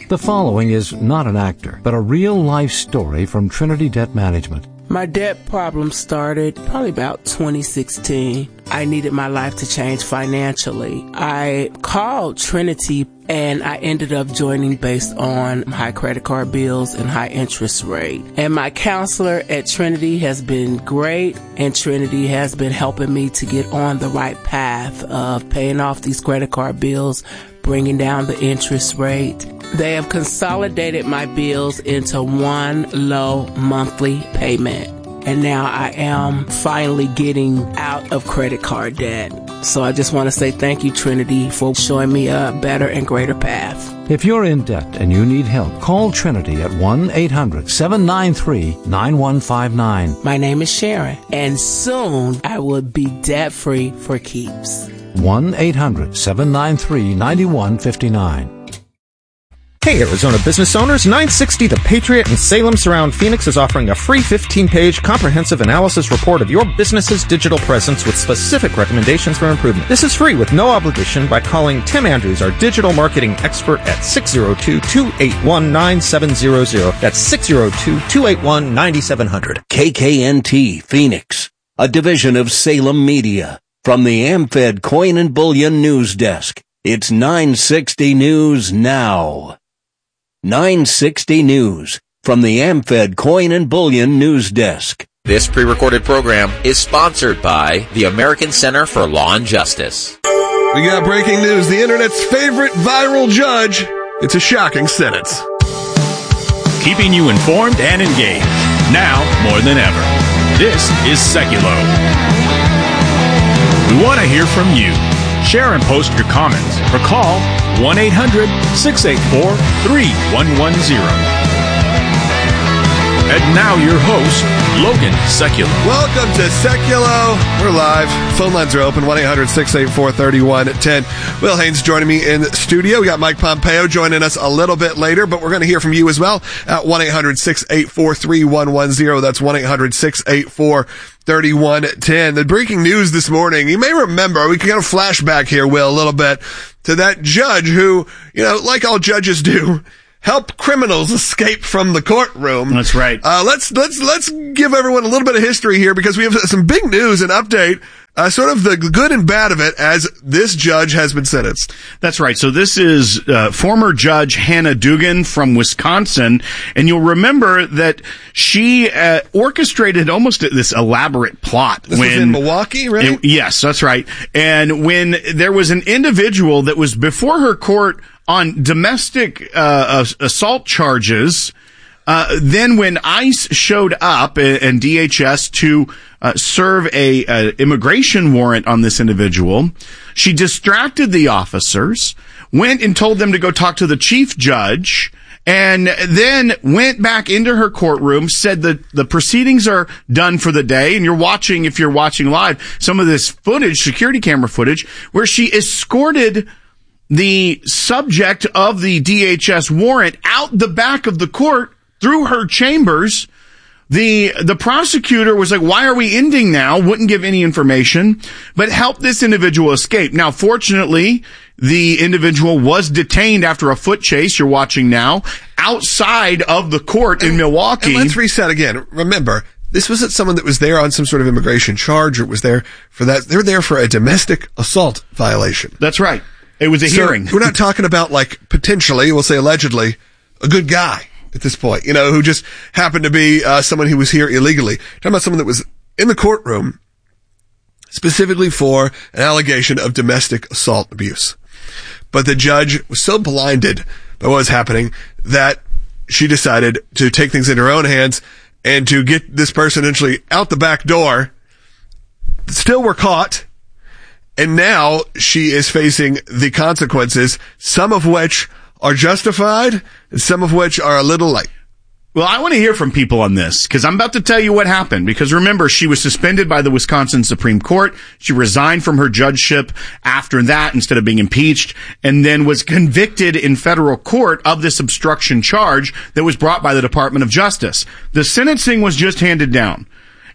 The following is not an actor, but a real-life story from Trinity Debt Management. My debt problem started probably about 2016. I needed my life to change financially. I called Trinity and I ended up joining based on high credit card bills and high interest rate. And my counselor at Trinity has been great, and Trinity has been helping me to get on the right path of paying off these credit card bills, bringing down the interest rate. They have consolidated my bills into one low monthly payment. And now I am finally getting out of credit card debt. So I just want to say thank you, Trinity, for showing me a better and greater path. If you're in debt and you need help, call Trinity at 1-800-793-9159. My name is Sharon, and soon I will be debt-free for keeps. 1-800-793-9159. Hey, Arizona business owners, 960 The Patriot in Salem Surround Phoenix is offering a free 15-page comprehensive analysis report of your business's digital presence with specific recommendations for improvement. This is free with no obligation by calling Tim Andrews, our digital marketing expert, at 602-281-9700. That's 602-281-9700. KKNT Phoenix, a division of Salem Media. From the AmFed Coin and Bullion News Desk, it's 960 News Now. 960 News from the AmFed Coin and Bullion News Desk. This pre-recorded program is sponsored by the American Center for Law and Justice. We got breaking news. The internet's favorite viral judge. It's a shocking sentence. Keeping you informed and engaged. Now more than ever. This is Seculo. We want to hear from you. Share and post your comments or call 1-800-684-3110. And now your host, Logan Seculo. Welcome to Seculo. We're live. Phone lines are open, 1-800-684-3110. Will Haynes joining me in the studio. We got Mike Pompeo joining us a little bit later, but we're going to hear from you as well at 1-800-684-3110. That's 1-800-684-3110. The breaking news this morning, you may remember, we can kind of flashback here, Will, a little bit, to that judge who, you know, like all judges do, help criminals escape from the courtroom. That's right. Let's give everyone a little bit of history here, because we have some big news and update, sort of the good and bad of it, as this judge has been sentenced. That's right. So this is former Judge Hannah Dugan from Wisconsin, and you'll remember that she orchestrated almost this elaborate plot. This was in Milwaukee, right? Yes, that's right. And when there was an individual that was before her court on domestic assault charges, then when ICE showed up and DHS to serve a immigration warrant on this individual, she distracted the officers, went and told them to go talk to the chief judge, and then went back into her courtroom, said that the proceedings are done for the day. And if you're watching live, some of this footage, security camera footage, where she escorted the subject of the DHS warrant out the back of the court through her chambers. The prosecutor was like, why are we ending now? Wouldn't give any information, but helped this individual escape. Now, fortunately, the individual was detained after a foot chase, you're watching now, outside of the court in Milwaukee. And let's reset again. Remember, this wasn't someone that was there on some sort of immigration charge, or was there for that. They were there for a domestic assault violation. That's right. It was a hearing. We're not talking about, like, potentially, we'll say allegedly, a good guy at this point, you know, who just happened to be someone who was here illegally. We're talking about someone that was in the courtroom specifically for an allegation of domestic assault abuse. But the judge was so blinded by what was happening that she decided to take things in her own hands and to get this person eventually out the back door. Still were caught. And now she is facing the consequences, some of which are justified and some of which are a little light. Well, I want to hear from people on this, because I'm about to tell you what happened. Because remember, she was suspended by the Wisconsin Supreme Court. She resigned from her judgeship after that instead of being impeached, and then was convicted in federal court of this obstruction charge that was brought by the Department of Justice. The sentencing was just handed down.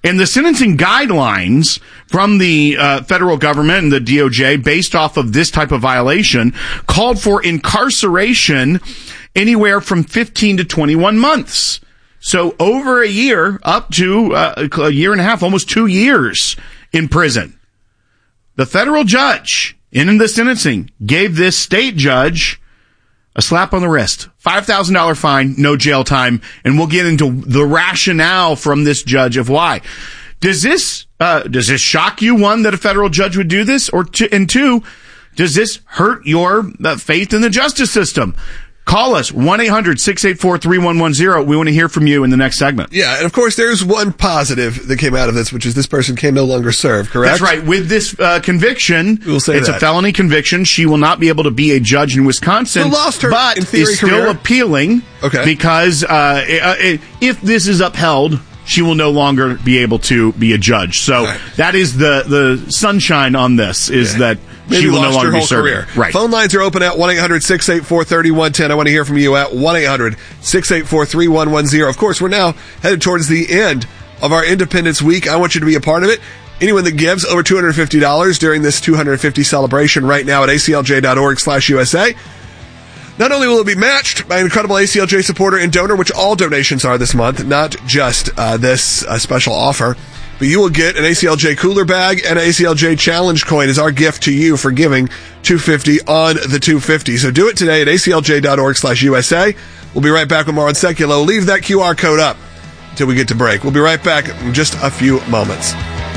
And the sentencing guidelines from the federal government and the DOJ based off of this type of violation called for incarceration anywhere from 15 to 21 months. So over a year, up to a year and a half, almost 2 years in prison. The federal judge in the sentencing gave this state judge a slap on the wrist, $5,000 fine, no jail time, and we'll get into the rationale from this judge of why. Does this shock you, one, that a federal judge would do this, and two, does this hurt your faith in the justice system? Call us, 1-800-684-3110. We want to hear from you in the next segment. Yeah, and of course, there's one positive that came out of this, which is this person can no longer serve, correct? That's right. With this conviction, it's that. A felony conviction. She will not be able to be a judge in Wisconsin, so lost her, but in theory, is still career. appealing because if this is upheld, she will no longer be able to be a judge. So that is the sunshine on this, is that Maybe she will no lost longer her be whole serving. career. Right. Phone lines are open at 1-800-684-3110. I want to hear from you at 1-800-684-3110. Of course, we're now headed towards the end of our Independence Week. I want you to be a part of it. Anyone that gives over $250 during this 250 celebration right now at aclj.org/USA. Not only will it be matched by an incredible ACLJ supporter and donor, which all donations are this month, not just this special offer, but you will get an ACLJ cooler bag and an ACLJ challenge coin as our gift to you for giving $250 on the 250. So do it today at aclj.org/USA. We'll be right back with more on Seculo. Leave that QR code up until we get to break. We'll be right back in just a few moments.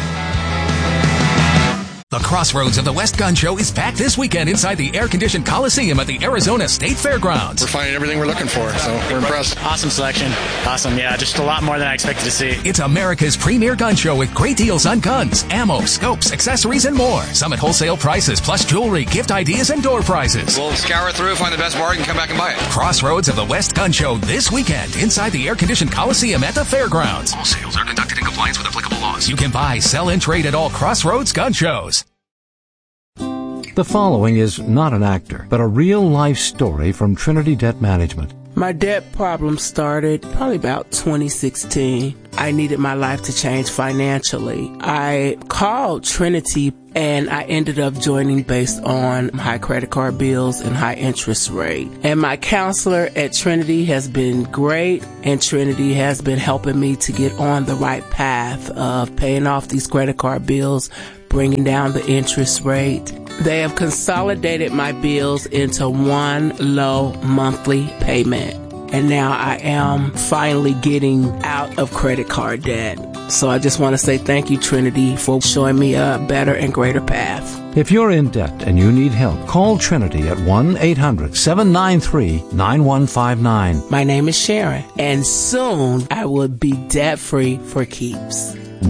The Crossroads of the West Gun Show is back this weekend inside the air-conditioned Coliseum at the Arizona State Fairgrounds. We're finding everything we're looking for, so we're impressed. Awesome selection. Awesome, yeah, just a lot more than I expected to see. It's America's premier gun show with great deals on guns, ammo, scopes, accessories, and more. Some at wholesale prices, plus jewelry, gift ideas, and door prizes. We'll scour through, find the best bargain, come back and buy it. Crossroads of the West Gun Show this weekend inside the air-conditioned Coliseum at the Fairgrounds. All sales are conducted in compliance with applicable laws. You can buy, sell, and trade at all Crossroads gun shows. The following is not an actor, but a real-life story from Trinity Debt Management. My debt problem started probably about 2016. I needed my life to change financially. I called Trinity and I ended up joining based on high credit card bills and high interest rate. And my counselor at Trinity has been great, and Trinity has been helping me to get on the right path of paying off these credit card bills, bringing down the interest rate. They have consolidated my bills into one low monthly payment. And now I am finally getting out of credit card debt. So I just want to say thank you, Trinity, for showing me a better and greater path. If you're in debt and you need help, call Trinity at 1-800-793-9159. My name is Sharon, and soon I will be debt-free for keeps.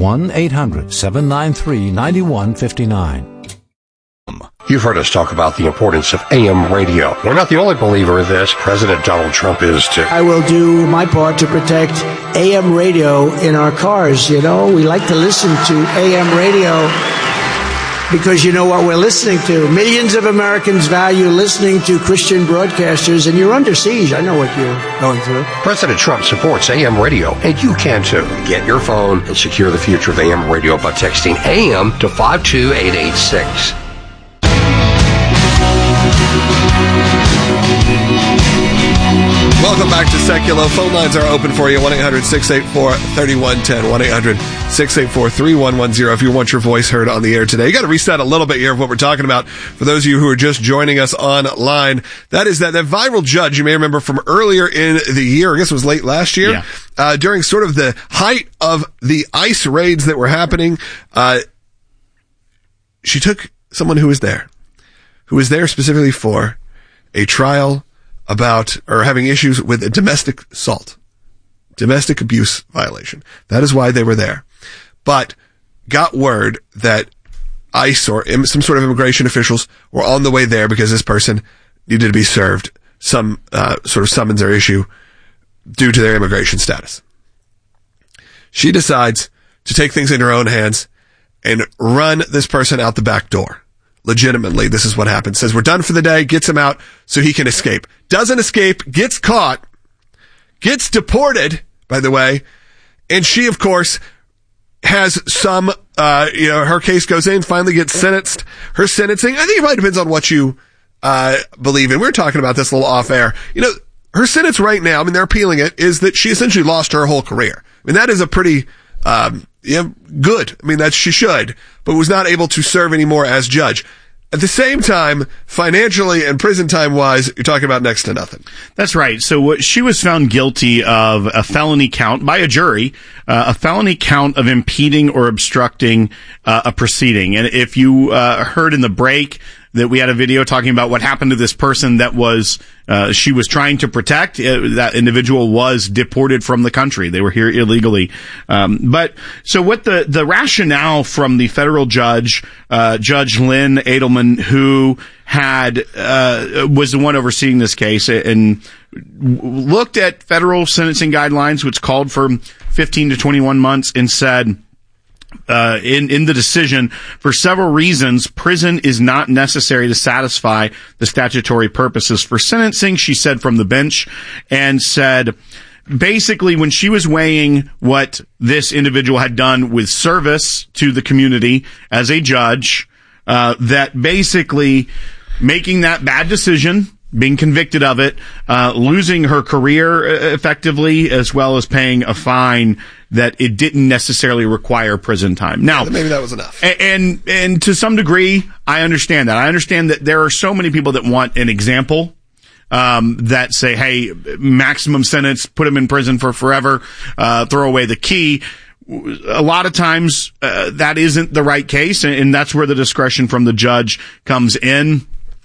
1-800-793-9159. You've heard us talk about the importance of AM radio. We're not the only believer in this. President Donald Trump is too. I will do my part to protect AM radio in our cars. You know, we like to listen to AM radio because you know what we're listening to. Millions of Americans value listening to Christian broadcasters, and you're under siege. I know what you're going through. President Trump supports AM radio, and you can too. Get your phone and secure the future of AM radio by texting AM to 52886. Welcome back to Seculo. Phone lines are open for you. 1-800-684-3110. 1-800-684-3110 if you want your voice heard on the air today. You got to reset a little bit here of what we're talking about for those of you who are just joining us online. That is that viral judge you may remember from earlier in the year, I guess it was late last year, during sort of the height of the ICE raids that were happening. She took someone who was there specifically for a trial about, or having issues with a domestic abuse violation. That is why they were there. But got word that ICE or some sort of immigration officials were on the way there because this person needed to be served some sort of summons or issue due to their immigration status. She decides to take things in her own hands and run this person out the back door. Legitimately, this is what happens. Says we're done for the day, gets him out so he can escape. Doesn't escape, gets caught, gets deported, by the way, and she, of course, has some, her case goes in, finally gets sentenced. Her sentencing, I think it probably depends on what you believe in. We were talking about this a little off air. Her sentence right now, I mean, they're appealing it, is that she essentially lost her whole career. I mean, that is a pretty, good. I mean, that she should, but was not able to serve anymore as judge. At the same time, financially and prison time wise, you're talking about next to nothing. That's right. So she was found guilty of a felony count by a jury, a felony count of impeding or obstructing a proceeding. And if you heard in the break that we had a video talking about what happened to this person that was she was trying to protect, that individual was deported from the country. They were here illegally. But so what the rationale from the federal judge, Judge Lynn Edelman, who had was the one overseeing this case and looked at federal sentencing guidelines, which called for 15 to 21 months, and said, in the decision, for several reasons, prison is not necessary to satisfy the statutory purposes for sentencing, she said from the bench, and said, basically, when she was weighing what this individual had done with service to the community as a judge, that basically making that bad decision, being convicted of it, losing her career effectively, as well as paying a fine, that it didn't necessarily require prison time. Now, maybe that was enough. And to some degree, I understand that. I understand that there are so many people that want an example, that say, hey, maximum sentence, put them in prison for forever, throw away the key. A lot of times, that isn't the right case, and that's where the discretion from the judge comes in.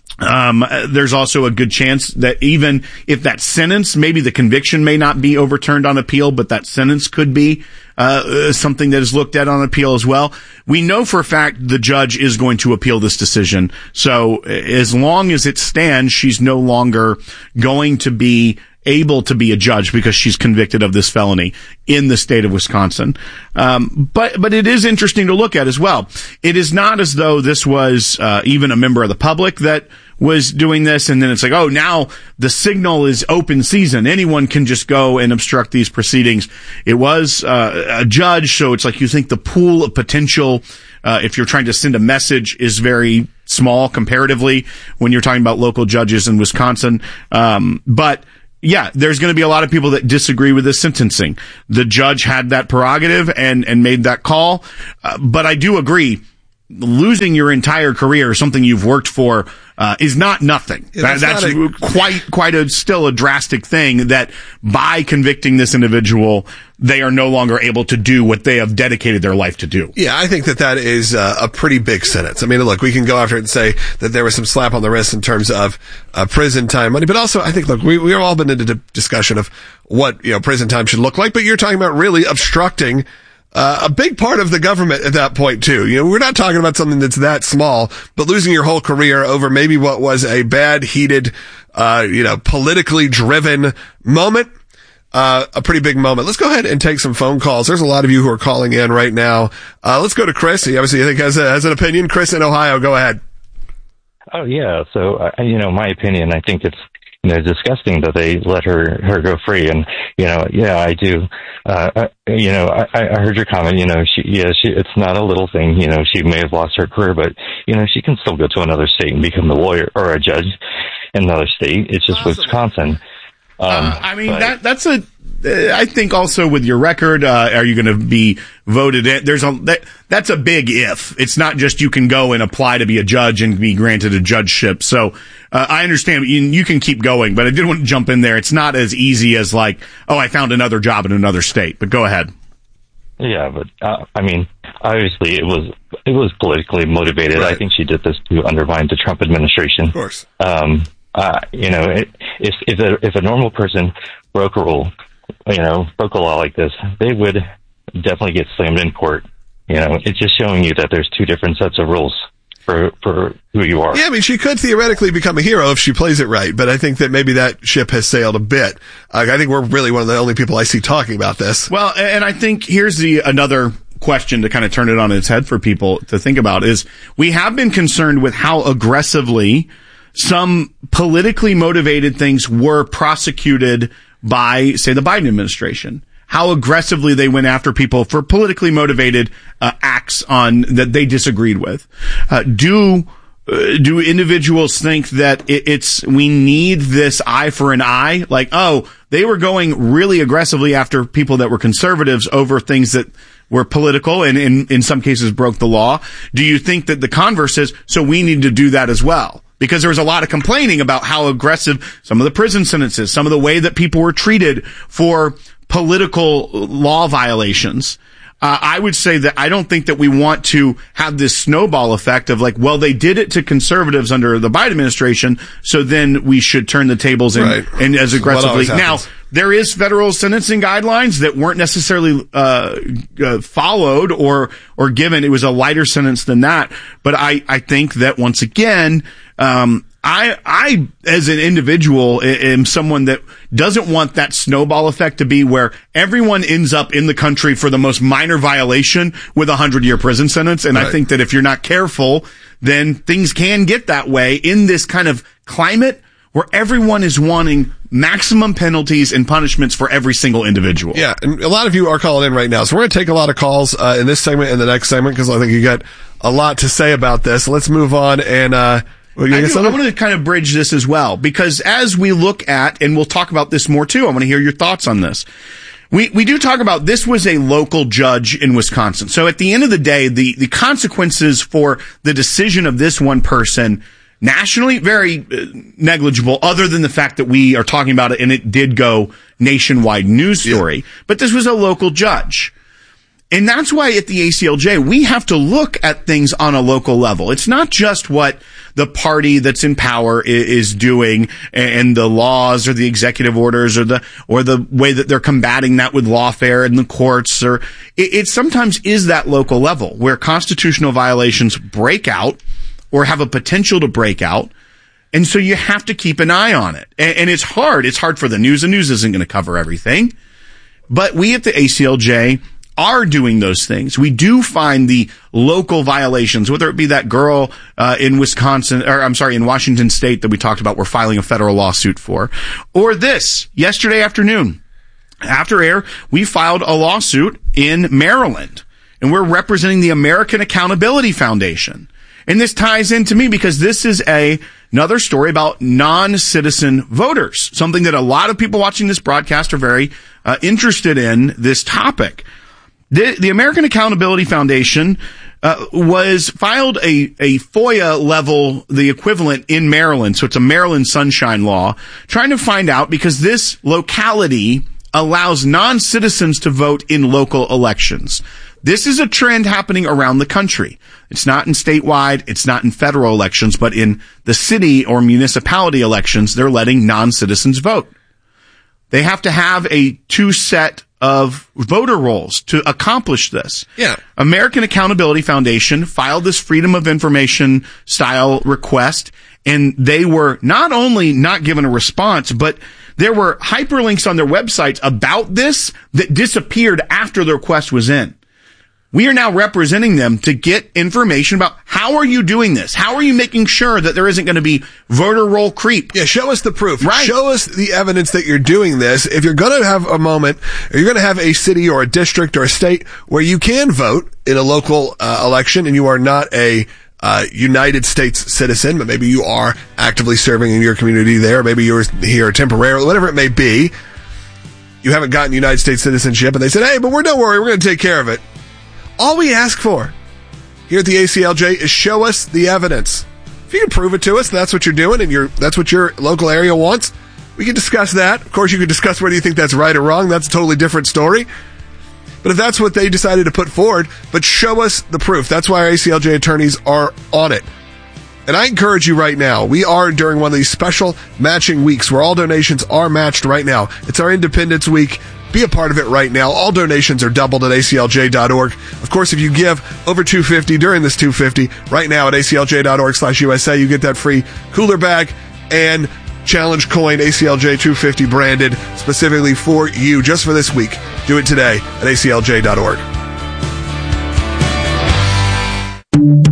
There's also a good chance that even if that sentence, maybe the conviction may not be overturned on appeal, but that sentence could be something that is looked at on appeal as well. We know for a fact the judge is going to appeal this decision. So as long as it stands, she's no longer going to be able to be a judge because she's convicted of this felony in the state of Wisconsin. But it is interesting to look at as well. It is not as though this was even a member of the public that was doing this, and then it's like, oh, now the signal is open season. Anyone can just go and obstruct these proceedings. It was a judge, so it's like you think the pool of potential, if you're trying to send a message, is very small comparatively when you're talking about local judges in Wisconsin. But yeah, there's going to be a lot of people that disagree with this sentencing. The judge had that prerogative and made that call. But I do agree, losing your entire career, something you've worked for, is not nothing. Yeah, that's still a drastic thing, that by convicting this individual, they are no longer able to do what they have dedicated their life to do. Yeah, I think that is a pretty big sentence. I mean, look, we can go after it and say that there was some slap on the wrist in terms of prison time money, but also I think, look, we've all been into the discussion of what, prison time should look like, but you're talking about really obstructing a big part of the government at that point too. We're not talking about something that's that small, but losing your whole career over maybe what was a bad, heated, politically driven moment. A pretty big moment. Let's go ahead and take some phone calls. There's a lot of you who are calling in right now. Let's go to Chris. He obviously, I think, has an opinion. Chris in Ohio, go ahead. Oh, yeah. So, my opinion, I think it's, disgusting that they let her go free. And, I do. I heard your comment, it's not a little thing. She may have lost her career, but, she can still go to another state and become a lawyer or a judge in another state. It's just Wisconsin. That's I think also with your record, are you going to be voted in? That's a big if. It's not just you can go and apply to be a judge and be granted a judgeship. So, I understand you can keep going, but I did want to jump in there. It's not as easy as like, oh, I found another job in another state, but go ahead. Yeah, but, obviously it was politically motivated. Right. I think she did this to undermine the Trump administration. Of course. If a normal person broke a rule, broke a law like this, they would definitely get slammed in court. It's just showing you that there's two different sets of rules for who you are. Yeah, she could theoretically become a hero if she plays it right, but I think that maybe that ship has sailed a bit. I think we're really one of the only people I see talking about this. Well, and I think here's another question to kind of turn it on its head for people to think about is we have been concerned with how aggressively some politically motivated things were prosecuted by, say, the Biden administration. how aggressively they went after people for politically motivated acts that they disagreed with. Do individuals think that we need this eye for an eye? Like, oh, they were going really aggressively after people that were conservatives over things that were political and in some cases broke the law. Do you think that the converse is, so we need to do that as well? Because there was a lot of complaining about how aggressive some of the prison sentences, some of the way that people were treated for political law violations. I would say that I don't think that we want to have this snowball effect of like, well, they did it to conservatives under the Biden administration, so then we should turn the tables and as aggressively. Now, there is federal sentencing guidelines that weren't necessarily followed or given. It was a lighter sentence than that. But I think that once again, I, as an individual, am someone that doesn't want that snowball effect to be where everyone ends up in the country for the most minor violation with a 100-year prison sentence. And I think that if you're not careful, then things can get that way in this kind of climate where everyone is wanting maximum penalties and punishments for every single individual. Yeah, and a lot of you are calling in right now. So we're going to take a lot of calls in this segment and the next segment because I think you got a lot to say about this. Let's move on and I want to kind of bridge this as well, because as we look at, and we'll talk about this more too, I want to hear your thoughts on this. We do talk about this was a local judge in Wisconsin. So at the end of the day, the consequences for the decision of this one person nationally, very negligible, other than the fact that we are talking about it and it did go nationwide news story. Yeah. But this was a local judge. And that's why at the ACLJ, we have to look at things on a local level. It's not just what the party that's in power is doing and the laws or the executive orders or the way that they're combating that with lawfare and the courts, or it sometimes is that local level where constitutional violations break out or have a potential to break out. And so you have to keep an eye on it. And it's hard. It's hard for the news. The news isn't going to cover everything. But we at the ACLJ are doing those things. We do find the local violations, whether it be that girl in Washington State that we talked about we're filing a federal lawsuit for, or this yesterday afternoon after air, we filed a lawsuit in Maryland, and we're representing the American Accountability Foundation. And this ties into me because this is another story about non-citizen voters, something that a lot of people watching this broadcast are very interested in, this topic. The American Accountability Foundation was filed a FOIA level, the equivalent in Maryland, so it's a Maryland sunshine law, trying to find out because this locality allows non-citizens to vote in local elections. This is a trend happening around the country. It's not in statewide, it's not in federal elections, but in the city or municipality elections, they're letting non-citizens vote. They have to have a two set of voter rolls to accomplish this. Yeah. American Accountability Foundation filed this Freedom of Information style request, and they were not only not given a response, but there were hyperlinks on their websites about this that disappeared after the request was in. We are now representing them to get information about how are you doing this? How are you making sure that there isn't going to be voter roll creep? Yeah, show us the proof. Right. Show us the evidence that you're doing this. If you're going to have a moment, or you're going to have a city or a district or a state where you can vote in a local election and you are not a United States citizen, but maybe you are actively serving in your community there, maybe you're here temporarily, whatever it may be, you haven't gotten United States citizenship, and they said, hey, but don't worry, we're going to take care of it. All we ask for here at the ACLJ is show us the evidence. If you can prove it to us, that's what you're doing, and that's what your local area wants, we can discuss that. Of course, you can discuss whether you think that's right or wrong. That's a totally different story. But if that's what they decided to put forward, but show us the proof. That's why our ACLJ attorneys are on it. And I encourage you right now, we are during one of these special matching weeks where all donations are matched right now. It's our Independence Week. Be a part of it right now. All donations are doubled at aclj.org. Of course, if you give over $250 during this $250 right now at aclj.org/USA, you get that free cooler bag and challenge coin ACLJ 250 branded specifically for you just for this week. Do it today at aclj.org.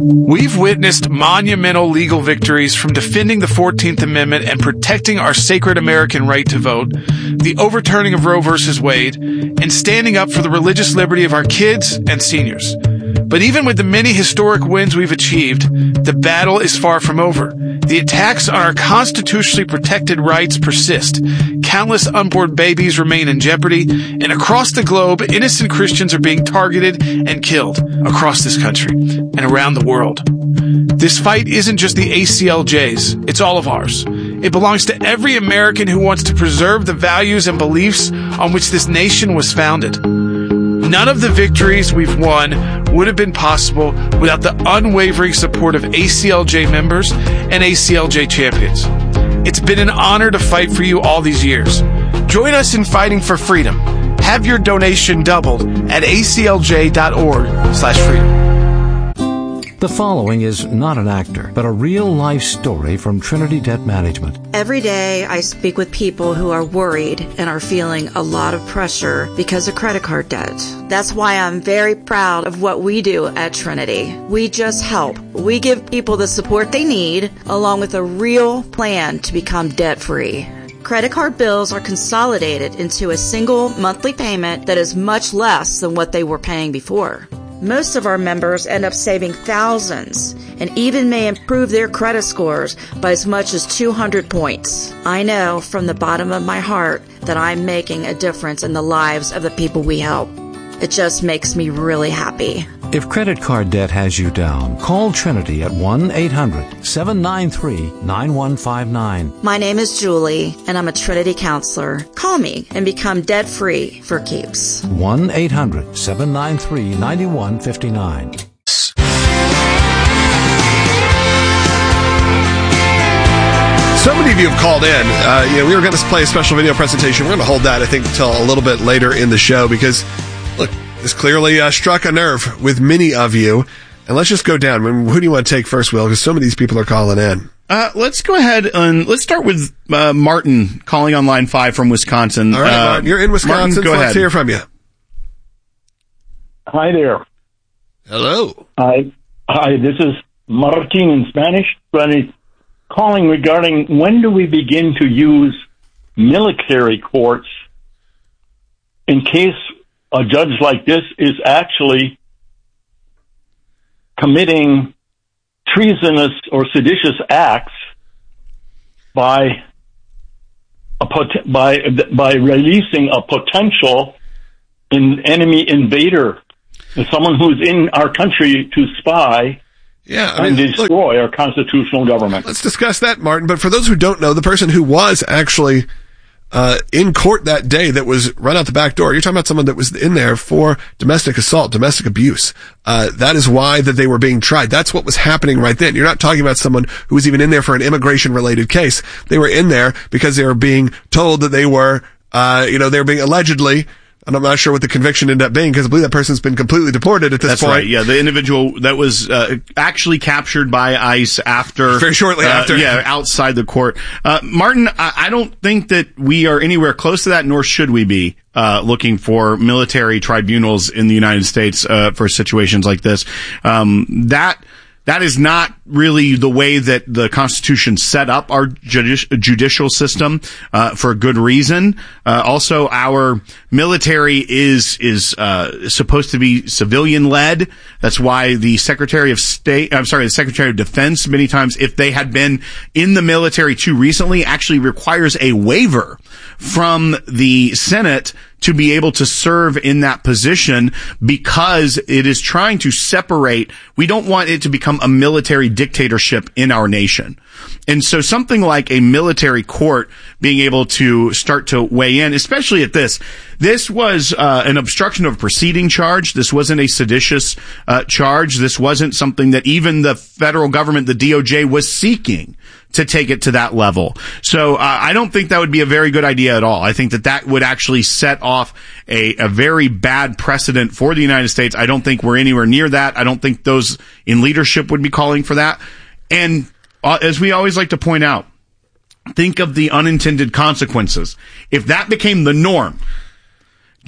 We've witnessed monumental legal victories from defending the 14th Amendment and protecting our sacred American right to vote, the overturning of Roe v. Wade, and standing up for the religious liberty of our kids and seniors. But even with the many historic wins we've achieved, the battle is far from over. The attacks on our constitutionally protected rights persist. Countless unborn babies remain in jeopardy, and across the globe, innocent Christians are being targeted and killed across this country and around the world. This fight isn't just the ACLJ's, it's all of ours. It belongs to every American who wants to preserve the values and beliefs on which this nation was founded. None of the victories we've won would have been possible without the unwavering support of ACLJ members and ACLJ champions. It's been an honor to fight for you all these years. Join us in fighting for freedom. Have your donation doubled at aclj.org/freedom. The following is not an actor, but a real-life story from Trinity Debt Management. Every day I speak with people who are worried and are feeling a lot of pressure because of credit card debt. That's why I'm very proud of what we do at Trinity. We just help. We give people the support they need, along with a real plan to become debt-free. Credit card bills are consolidated into a single monthly payment that is much less than what they were paying before. Most of our members end up saving thousands and even may improve their credit scores by as much as 200 points. I know from the bottom of my heart that I'm making a difference in the lives of the people we help. It just makes me really happy. If credit card debt has you down, call Trinity at 1-800-793-9159. My name is Julie, and I'm a Trinity counselor. Call me and become debt-free for keeps. 1-800-793-9159. So many of you have called in. We were going to play a special video presentation. We're going to hold that, I think, until a little bit later in the show because, look, this clearly struck a nerve with many of you. And let's just go down. Who do you want to take first, Will? Because so many of these people are calling in. Let's go ahead and let's start with Martin calling on line 5 from Wisconsin. All right, Martin, you're in Wisconsin. Martin, go ahead. Let's hear from you. Hi there. Hello. Hi, this is Martin in Spanish, but it's calling regarding when do we begin to use military courts in case a judge like this is actually committing treasonous or seditious acts by releasing a potential enemy invader, someone who's in our country to spy and destroy our constitutional government. Let's discuss that, Martin. But for those who don't know, the person who was actually in court that day that was run out the back door, you're talking about someone that was in there for domestic assault, domestic abuse. That is why that they were being tried. That's what was happening right then. You're not talking about someone who was even in there for an immigration-related case. They were in there because they were being told that they were, they were being allegedly, and I'm not sure what the conviction ended up being because I believe that person's been completely deported at this point. That's right. Yeah, the individual that was actually captured by ICE very shortly after. Yeah, outside the court. Martin, I don't think that we are anywhere close to that, nor should we be looking for military tribunals in the United States for situations like this. That is not really the way that the Constitution set up our judicial system for a good reason. Also, our military is supposed to be civilian led. That's why the Secretary of Defense, many times, if they had been in the military too recently, actually requires a waiver from the Senate to be able to serve in that position because it is trying to separate. We don't want it to become a military dictatorship in our nation. And so something like a military court being able to start to weigh in, especially at this was an obstruction of proceeding charge. This wasn't a seditious charge. This wasn't something that even the federal government, the DOJ, was seeking to take it to that level. So I don't think that would be a very good idea at all. I think that would actually set off a very bad precedent for the United States. I don't think we're anywhere near that. I don't think those in leadership would be calling for that. And as we always like to point out, think of the unintended consequences. If that became the norm,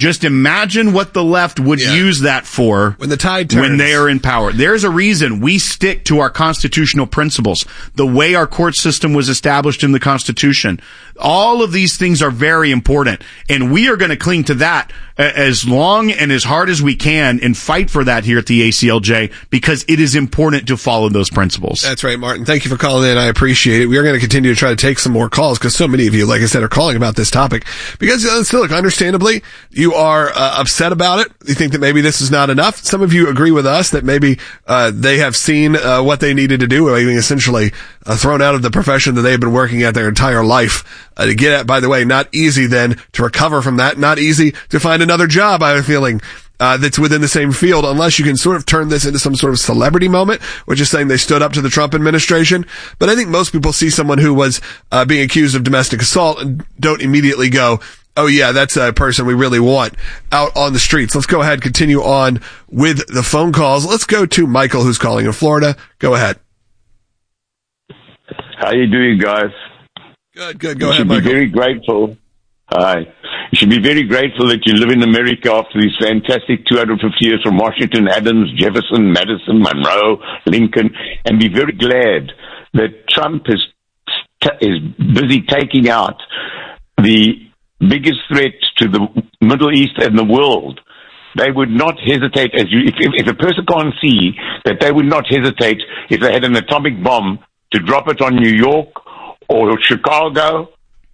Just imagine what the left would use that for when the tide turns. When they are in power. There's a reason we stick to our constitutional principles, the way our court system was established in the Constitution. All of these things are very important, and we are going to cling to that as long and as hard as we can and fight for that here at the ACLJ, because it is important to follow those principles. That's right, Martin. Thank you for calling in. I appreciate it. We are going to continue to try to take some more calls because so many of you, like I said, are calling about this topic. Because, look, understandably, you are upset about it. You think that maybe this is not enough. Some of you agree with us that maybe they have seen what they needed to do, being essentially thrown out of the profession that they've been working at their entire life to get at. By the way, not easy then to recover from that. Not easy to find another job, I have a feeling, that's within the same field, unless you can sort of turn this into some sort of celebrity moment, which is saying they stood up to the Trump administration. But I think most people see someone who was being accused of domestic assault and don't immediately go, oh yeah, that's a person we really want out on the streets. Let's go ahead and continue on with the phone calls. Let's go to Michael, who's calling in Florida. Go ahead. How you doing, guys? Good. Go ahead, Michael. You should be very grateful. Hi. You should be very grateful that you live in America after these fantastic 250 years from Washington, Adams, Jefferson, Madison, Monroe, Lincoln, and be very glad that Trump is busy taking out the biggest threat to the Middle East and the world. They would not hesitate, if a person can't see that they would not hesitate if they had an atomic bomb to drop it on New York or Chicago.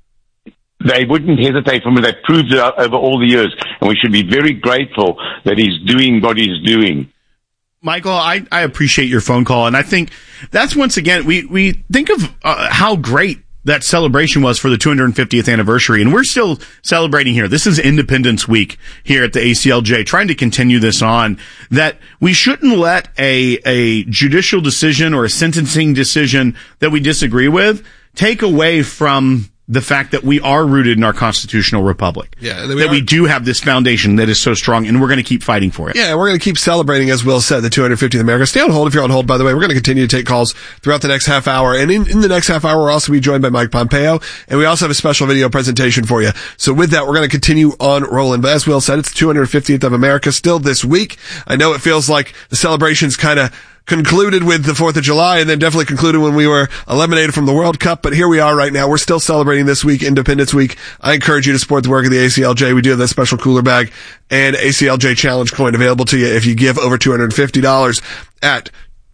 They wouldn't hesitate from it. They've proved it over all the years, and we should be very grateful that he's doing what he's doing. Michael, I appreciate your phone call, and I think that's, once again, we think of how great that celebration was for the 250th anniversary, and we're still celebrating here. This is Independence Week here at the ACLJ, trying to continue this on, that we shouldn't let a judicial decision or a sentencing decision that we disagree with take away from the fact that we are rooted in our constitutional republic. Yeah, we do have this foundation that is so strong, and we're going to keep fighting for it. Yeah, we're going to keep celebrating, as Will said, the 250th America. Stay on hold if you're on hold, by the way. We're going to continue to take calls throughout the next half hour. And in the next half hour, we'll also be joined by Mike Pompeo, and we also have a special video presentation for you. So with that, we're going to continue on rolling. But as Will said, it's the 250th of America still this week. I know it feels like the celebration's kind of concluded with the 4th of July, and then definitely concluded when we were eliminated from the World Cup. But here we are right now. We're still celebrating this week, Independence Week. I encourage you to support the work of the ACLJ. We do have that special cooler bag and ACLJ challenge coin available to you if you give over $250 at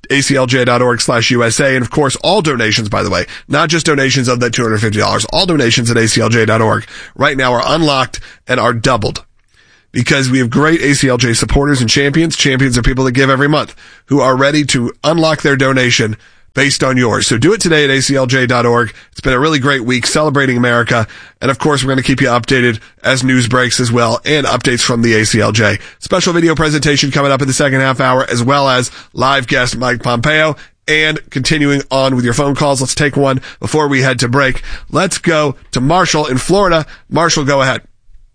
aclj.org/USA. And of course, all donations, by the way, not just donations of that $250, all donations at aclj.org right now are unlocked and are doubled. Because we have great ACLJ supporters and champions. Champions are people that give every month who are ready to unlock their donation based on yours. So do it today at aclj.org. It's been a really great week celebrating America. And of course, we're going to keep you updated as news breaks as well, and updates from the ACLJ. Special video presentation coming up in the second half hour, as well as live guest Mike Pompeo. And continuing on with your phone calls, let's take one before we head to break. Let's go to Marshall in Florida. Marshall, go ahead.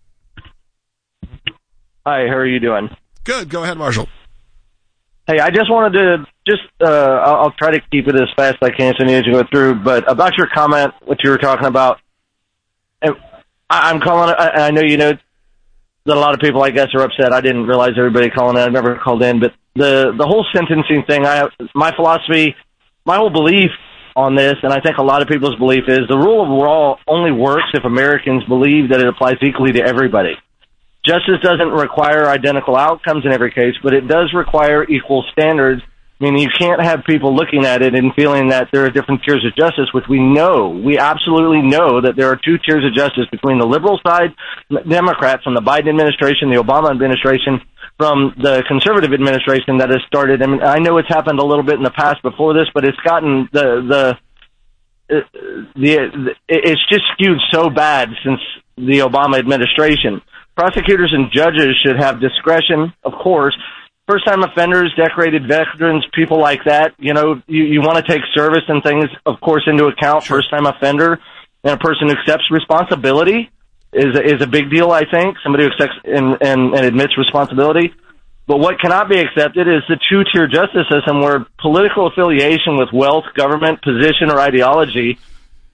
Hi, how are you doing? Good. Go ahead, Marshall. Hey, I just wanted to I'll try to keep it as fast as I can so you go through, but about your comment, what you were talking about, and I'm calling, I know you know that a lot of people, I guess, are upset. I didn't realize everybody calling in. I've never called in, but the whole sentencing thing, my philosophy, my whole belief on this, and I think a lot of people's belief is the rule of law only works if Americans believe that it applies equally to everybody. Justice doesn't require identical outcomes in every case, but it does require equal standards. I mean, you can't have people looking at it and feeling that there are different tiers of justice, which we absolutely know that there are two tiers of justice between the liberal side, Democrats from the Biden administration, the Obama administration, from the conservative administration that has started. I mean, I know it's happened a little bit in the past before this, but it's gotten it's just skewed so bad since the Obama administration. Prosecutors and judges should have discretion, of course. First-time offenders, decorated veterans, people like that, you know, you want to take service and things, of course, into account. Sure. First-time offender and a person who accepts responsibility is a big deal, I think. Somebody who accepts and admits responsibility. But what cannot be accepted is the two-tier justice system where political affiliation with wealth, government, position, or ideology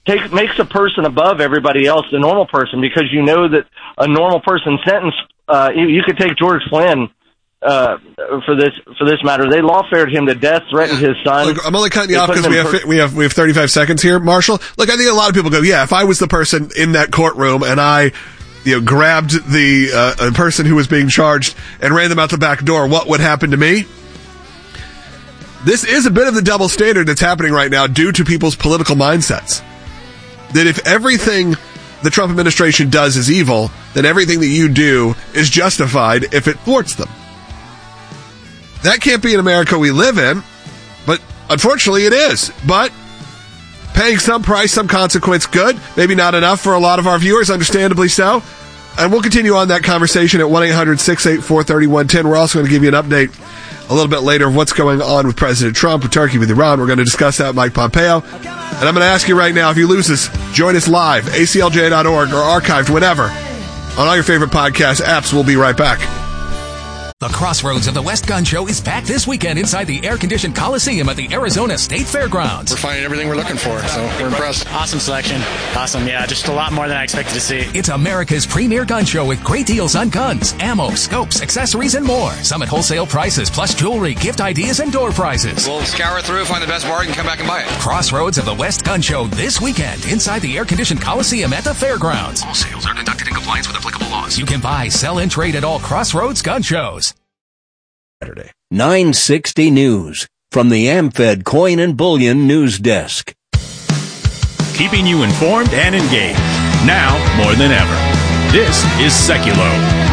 makes a person above everybody else, the normal person, because you know that a normal person sentence, you could take George Flynn, for this matter. They lawfared him to death, threatened his son. Look, I'm only cutting you off because we have 35 seconds here, Marshall. Look, I think a lot of people go, yeah, if I was the person in that courtroom and I, grabbed the person who was being charged and ran them out the back door, what would happen to me? This is a bit of the double standard that's happening right now due to people's political mindsets. That if everything the Trump administration does is evil, then everything that you do is justified if it thwarts them. That can't be an America we live in, but unfortunately it is. But paying some price, some consequence, good. Maybe not enough for a lot of our viewers, understandably so. And we'll continue on that conversation at 1-800-684-3110. We're also going to give you an update a little bit later of what's going on with President Trump, with Turkey, with Iran. We're going to discuss that with Mike Pompeo. And I'm going to ask you right now, if you lose us, join us live, aclj.org or archived, whatever, on all your favorite podcast apps. We'll be right back. The Crossroads of the West Gun Show is back this weekend inside the air-conditioned Coliseum at the Arizona State Fairgrounds. We're finding everything we're looking for, so we're impressed. Awesome selection. Awesome, yeah, just a lot more than I expected to see. It's America's premier gun show with great deals on guns, ammo, scopes, accessories, and more. Some at wholesale prices, plus jewelry, gift ideas, and door prizes. We'll scour through, find the best bargain, come back and buy it. Crossroads of the West Gun Show this weekend inside the air-conditioned Coliseum at the Fairgrounds. All sales are conducted in compliance with applicable laws. You can buy, sell, and trade at all Crossroads gun shows. Saturday. 960 News from the AmFed Coin and Bullion News Desk. Keeping you informed and engaged. Now more than ever. This is Seculo.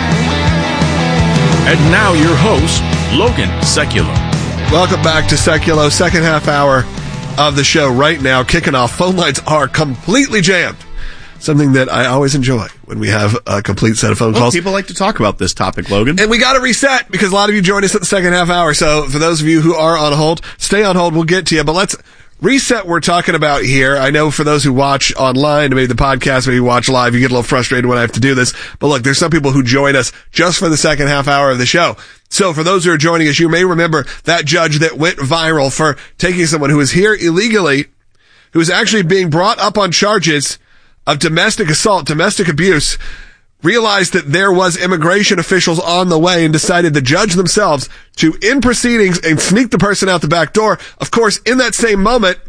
And now your host, Logan Seculo. Welcome back to Seculo, second half hour of the show right now. Kicking off. Phone lines are completely jammed. Something that I always enjoy when we have a complete set of phone calls. People like to talk about this topic, Logan. And we got to reset because a lot of you joined us at the second half hour. So for those of you who are on hold, stay on hold. We'll get to you. But let's reset what we're talking about here. I know for those who watch online, maybe the podcast, maybe watch live, you get a little frustrated when I have to do this. But look, there's some people who join us just for the second half hour of the show. So for those who are joining us, you may remember that judge that went viral for taking someone who was here illegally, who was actually being brought up on charges of domestic assault, domestic abuse, realized that there was immigration officials on the way and decided the judge themselves to end proceedings and sneak the person out the back door. Of course, in that same moment,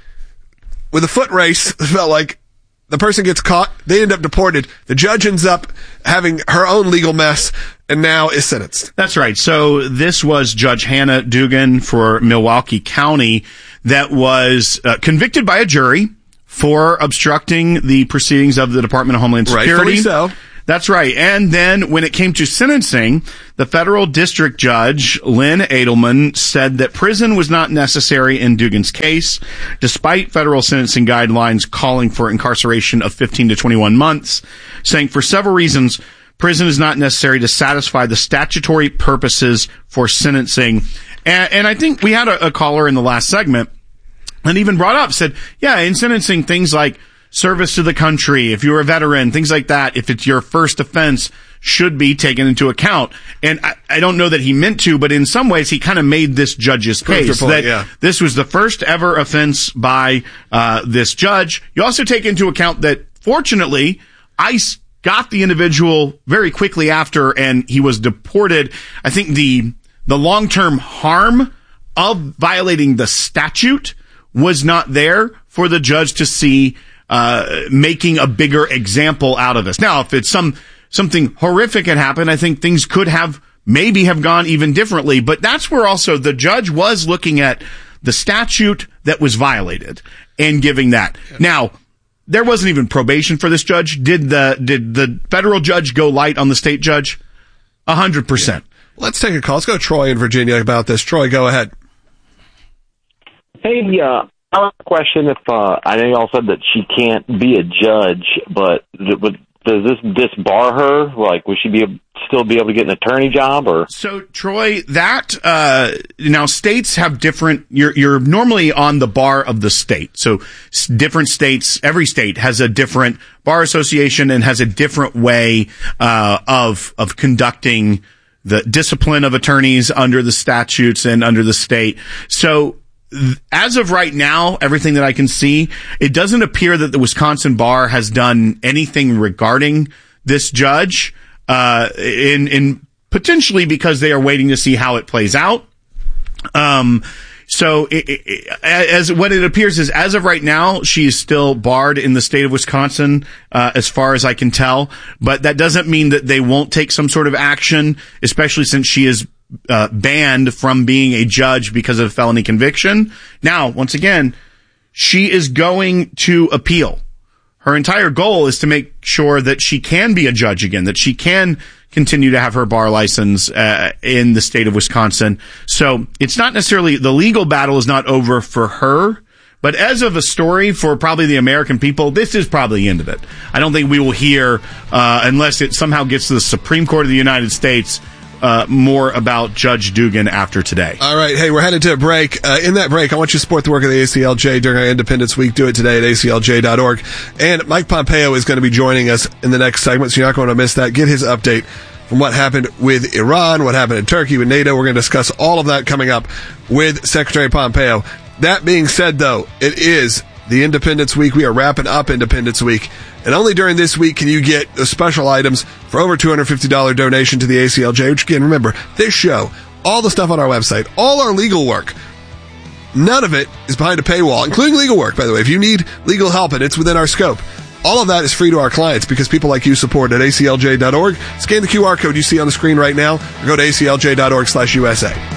with a foot race, it felt like the person gets caught, they end up deported. The judge ends up having her own legal mess and now is sentenced. That's right. So this was Judge Hannah Dugan for Milwaukee County that was convicted by a jury for obstructing the proceedings of the Department of Homeland Security. Rightfully so. That's right. And then when it came to sentencing, the federal district judge, Lynn Edelman, said that prison was not necessary in Dugan's case, despite federal sentencing guidelines calling for incarceration of 15 to 21 months, saying for several reasons, prison is not necessary to satisfy the statutory purposes for sentencing. And I think we had a caller in the last segment and even brought up, said, yeah, in sentencing, things like service to the country, if you're a veteran, things like that, if it's your first offense, should be taken into account. And I don't know that he meant to, but in some ways he kind of made this judge's case that this was the first ever offense by this judge. You also take into account that, fortunately, ICE got the individual very quickly after, and he was deported. I think the long-term harm of violating the statute was not there for the judge to see making a bigger example out of us. Now, if it's something horrific had happened, I think things could have gone even differently. But that's where also the judge was looking at the statute that was violated and giving that. Yeah. Now, there wasn't even probation for this judge. Did the federal judge go light on the state judge? 100%. Yeah. Let's take a call. Let's go to Troy in Virginia about this. Troy, go ahead. Hey, I have a question. If I know y'all said that she can't be a judge, but does this disbar her? Like, would she still be able to get an attorney job? Or so, Troy, that now states have different. You're normally on the bar of the state. So different states, every state has a different bar association and has a different way of conducting the discipline of attorneys under the statutes and under the state. So as of right now, everything that I can see, it doesn't appear that the Wisconsin bar has done anything regarding this judge, in potentially because they are waiting to see how it plays out. So as what it appears is, as of right now, she is still barred in the state of Wisconsin, as far as I can tell. But that doesn't mean that they won't take some sort of action, especially since she is banned from being a judge because of felony conviction. Now, once again, she is going to appeal. Her entire goal is to make sure that she can be a judge again, that she can continue to have her bar license in the state of Wisconsin. So it's not necessarily, the legal battle is not over for her, but as of a story for probably the American people, this is probably the end of it. I don't think we will hear, unless it somehow gets to the Supreme Court of the United States, more about Judge Dugan after today. All right. Hey, we're headed to a break. In that break, I want you to support the work of the ACLJ during our Independence Week. Do it today at aclj.org. And Mike Pompeo is going to be joining us in the next segment, so you're not going to miss that. Get his update from what happened with Iran, what happened in Turkey with NATO. We're going to discuss all of that coming up with Secretary Pompeo. That being said, though, it is the Independence Week. We are wrapping up Independence Week. And only during this week can you get the special items for over $250 donation to the ACLJ, which, again, remember, this show, all the stuff on our website, all our legal work, none of it is behind a paywall, including legal work, by the way. If you need legal help and it's within our scope, all of that is free to our clients because people like you support at aclj.org. Scan the QR code you see on the screen right now or go to aclj.org/USA.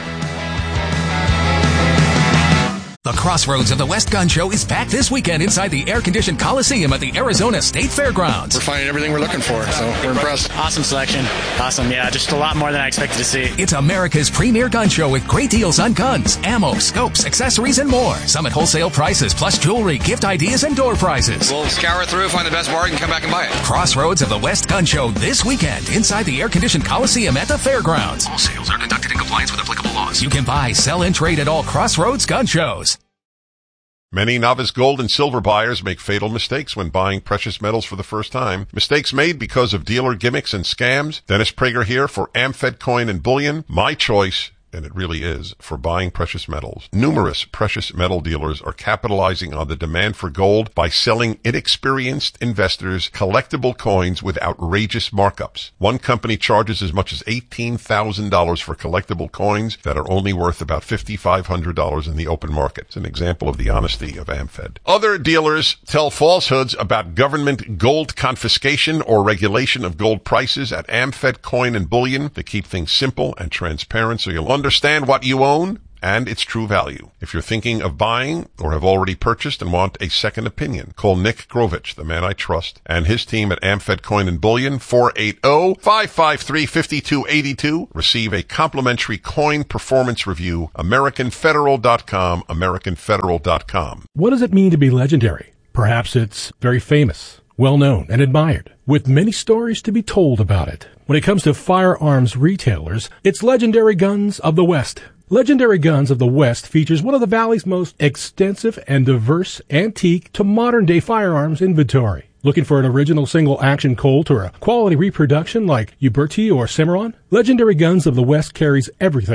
The Crossroads of the West Gun Show is back this weekend inside the air-conditioned Coliseum at the Arizona State Fairgrounds. We're finding everything we're looking for, so we're impressed. Awesome selection. Awesome, yeah, just a lot more than I expected to see. It's America's premier gun show with great deals on guns, ammo, scopes, accessories, and more. Some at wholesale prices, plus jewelry, gift ideas, and door prizes. We'll scour through, find the best bargain, come back and buy it. Crossroads of the West Gun Show this weekend inside the air-conditioned Coliseum at the Fairgrounds. All sales are conducted in compliance with applicable laws. You can buy, sell, and trade at all Crossroads gun shows. Many novice gold and silver buyers make fatal mistakes when buying precious metals for the first time. Mistakes made because of dealer gimmicks and scams. Dennis Prager here for AmFed Coin and Bullion. My choice, and it really is, for buying precious metals. Numerous precious metal dealers are capitalizing on the demand for gold by selling inexperienced investors collectible coins with outrageous markups. One company charges as much as $18,000 for collectible coins that are only worth about $5,500 in the open market. It's an example of the honesty of AmFed. Other dealers tell falsehoods about government gold confiscation or regulation of gold prices at AmFed Coin and Bullion to keep things simple and transparent so you'll understand what you own and its true value. If you're thinking of buying or have already purchased and want a second opinion, call Nick Grovich, the man I trust, and his team at AmFed Coin and Bullion, 480-553-5282. Receive a complimentary coin performance review, AmericanFederal.com, AmericanFederal.com. What does it mean to be legendary? Perhaps it's very famous, well-known, and admired, with many stories to be told about it. When it comes to firearms retailers, it's Legendary Guns of the West. Legendary Guns of the West features one of the Valley's most extensive and diverse antique to modern-day firearms inventory. Looking for an original single-action Colt or a quality reproduction like Uberti or Cimarron? Legendary Guns of the West carries everything